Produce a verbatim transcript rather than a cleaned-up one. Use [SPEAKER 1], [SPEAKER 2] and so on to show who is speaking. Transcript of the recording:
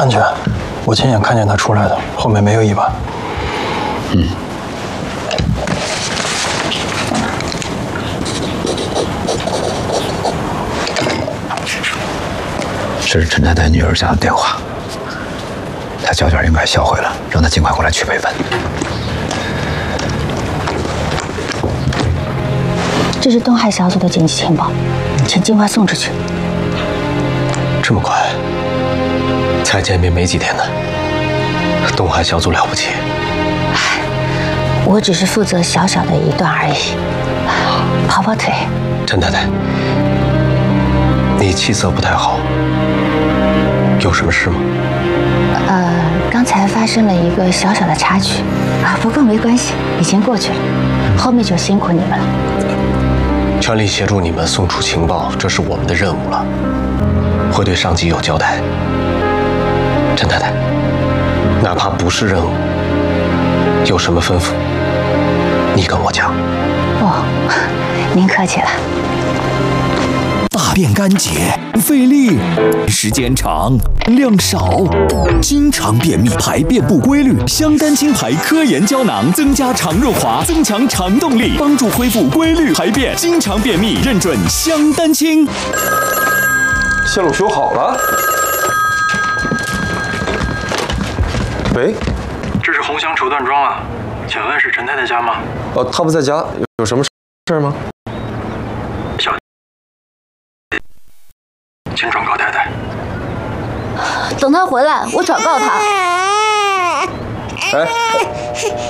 [SPEAKER 1] 安全，我亲眼看见他出来的，后面没有意外。
[SPEAKER 2] 嗯。这是陈太太女儿家的电话，她胶卷应该销毁了，让她尽快过来取备份。
[SPEAKER 3] 这是东海小组的紧急情报，请尽快送出去。
[SPEAKER 1] 这么快？才见面没几天呢。东海小组了不起。
[SPEAKER 3] 唉，我只是负责小小的一段而已，跑跑腿。
[SPEAKER 1] 陈太太，你气色不太好，有什么事吗？
[SPEAKER 3] 呃，刚才发生了一个小小的插曲啊，不过没关系，已经过去了，后面就辛苦你们了。
[SPEAKER 1] 全力协助你们送出情报，这是我们的任务了，会对上级有交代。陈太太，哪怕不是任务，有什么吩咐，你跟我讲。
[SPEAKER 3] 哦，您客气了。
[SPEAKER 4] 大便干结，费力，时间长，量少，经常便秘，排便不规律。香丹清排科研胶囊增加肠润滑，增强肠动力，帮助恢复规律排便。经常便秘，认准香丹清。
[SPEAKER 5] 线路修好了。喂，
[SPEAKER 1] 这是红祥绸缎庄啊，请问是陈太太家吗？
[SPEAKER 5] 哦，她不在家，有有什么事吗？
[SPEAKER 1] 小，请转告太太。
[SPEAKER 3] 等他回来，我转告他。
[SPEAKER 5] 哎。